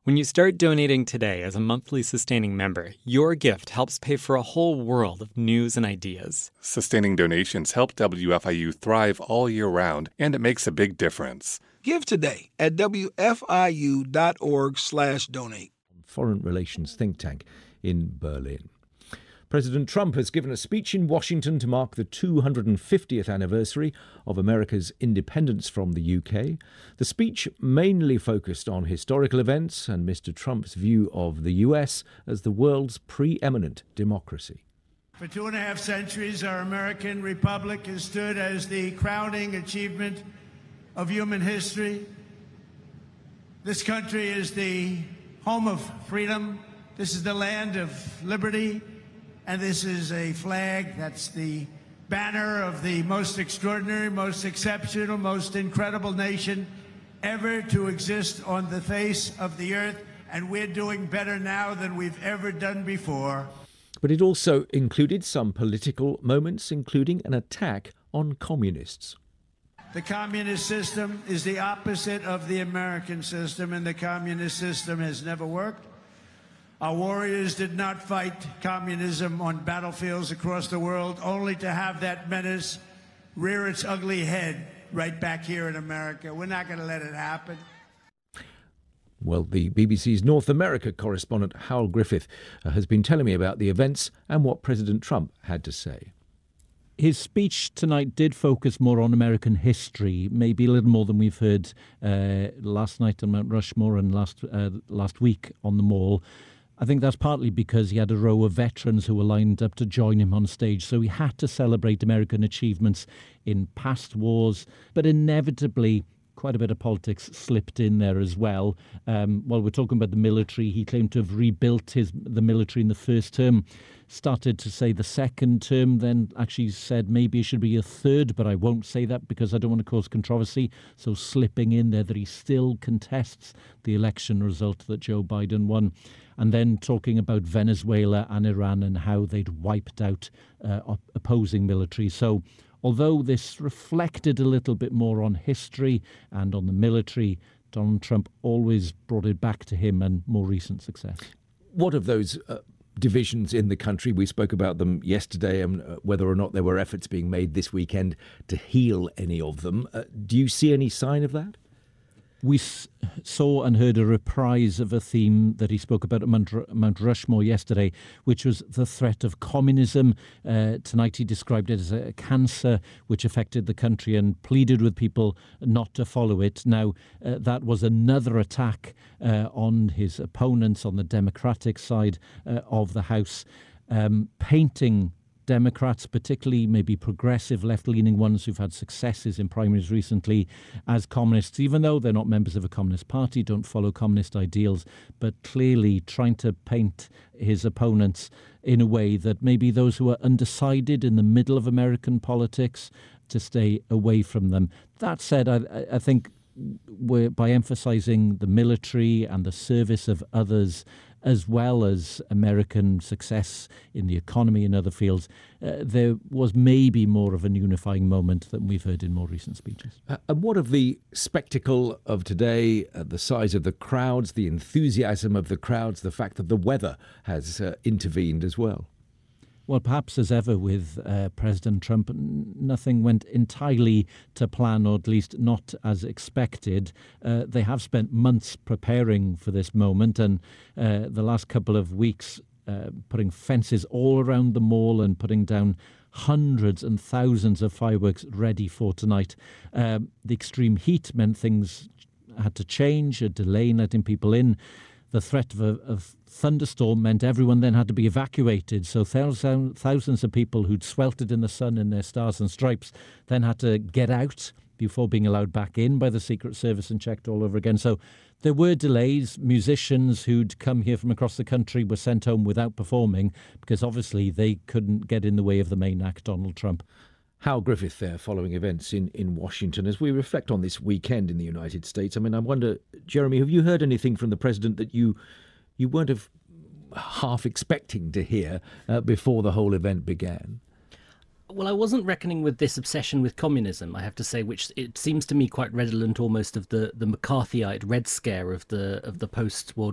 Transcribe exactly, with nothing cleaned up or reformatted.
When you start donating today as a monthly sustaining member, your gift helps pay for a whole world of news and ideas. Sustaining donations help W F I U thrive all year round, and it makes a big difference. Give today at W F I U dot org slash donate. Foreign Relations think tank in Berlin. President Trump has given a speech in Washington to mark the two hundred fiftieth anniversary of America's independence from the U K. The speech mainly focused on historical events and Mister Trump's view of the U S as the world's preeminent democracy. For two and a half centuries, our American republic has stood as the crowning achievement of human history. This country is the home of freedom. This is the land of liberty. And this is a flag that's the banner of the most extraordinary, most exceptional, most incredible nation ever to exist on the face of the earth. And we're doing better now than we've ever done before. But it also included some political moments, including an attack on communists. The communist system is the opposite of the American system, and the communist system has never worked. Our warriors did not fight communism on battlefields across the world, only to have that menace rear its ugly head right back here in America. We're not going to let it happen. Well, the B B C's North America correspondent Hal Griffith uh, has been telling me about the events and what President Trump had to say. His speech tonight did focus more on American history, maybe a little more than we've heard uh, last night on Mount Rushmore and last uh, last week on the Mall. I think that's partly because he had a row of veterans who were lined up to join him on stage, so he had to celebrate American achievements in past wars, but inevitably quite a bit of politics slipped in there as well. Um, while we're talking about the military, he claimed to have rebuilt his the military in the first term, started to say the second term, then actually said maybe it should be a third, but I won't say that because I don't want to cause controversy. So slipping in there that he still contests the election result that Joe Biden won. And then talking about Venezuela and Iran and how they'd wiped out uh, opposing military. So although this reflected a little bit more on history and on the military, Donald Trump always brought it back to him and more recent success. What of those uh, divisions in the country? We spoke about them yesterday and uh, whether or not there were efforts being made this weekend to heal any of them. Uh, do you see any sign of that? We s- saw and heard a reprise of a theme that he spoke about at Mount, R- Mount Rushmore yesterday, which was the threat of communism. Uh, tonight he described it as a cancer which affected the country and pleaded with people not to follow it. Now, uh, that was another attack uh, on his opponents on the Democratic side uh, of the House, um, painting Democrats, particularly maybe progressive left-leaning ones who've had successes in primaries recently, as communists, even though they're not members of a communist party, don't follow communist ideals, but clearly trying to paint his opponents in a way that maybe those who are undecided in the middle of American politics to stay away from them. That said, I, I think we're, by emphasizing the military and the service of others, as well as American success in the economy and other fields, uh, there was maybe more of an unifying moment than we've heard in more recent speeches. Uh, and what of the spectacle of today, uh, the size of the crowds, the enthusiasm of the crowds, the fact that the weather has uh, intervened as well? Well, perhaps as ever with uh, President Trump, n- nothing went entirely to plan, or at least not as expected. Uh, they have spent months preparing for this moment, and uh, the last couple of weeks uh, putting fences all around the mall and putting down hundreds and thousands of fireworks ready for tonight. Um, the extreme heat meant things had to change, a delay in letting people in. The threat of a of thunderstorm meant everyone then had to be evacuated. So thousands, thousands of people who'd sweltered in the sun in their stars and stripes then had to get out before being allowed back in by the Secret Service and checked all over again. So there were delays. Musicians who'd come here from across the country were sent home without performing because obviously they couldn't get in the way of the main act, Donald Trump. Hal Griffith there, following events in, in Washington. As we reflect on this weekend in the United States, I mean, I wonder, Jeremy, have you heard anything from the president that you you weren't have half expecting to hear uh, before the whole event began? Well, I wasn't reckoning with this obsession with communism, I have to say, which it seems to me quite redolent almost of the, the McCarthyite Red Scare of the of the post-World